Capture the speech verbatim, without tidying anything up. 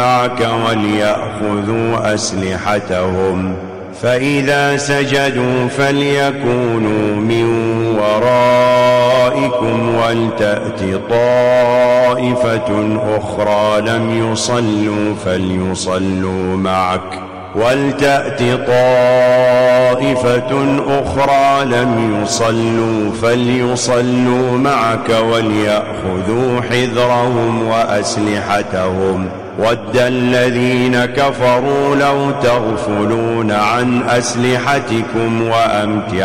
معك وليأخذوا أسلحتهم فإذا سجدوا فليكونوا من ورائكم ولتأت طائفة أخرى لم يصلوا فليصلوا معك ولتأت طائفة أخرى لم يصلوا فليصلوا معك وليأخذوا حذرهم وأسلحتهم ود الذين كفروا لو تغفلون عن أسلحتكم وأمتعتكم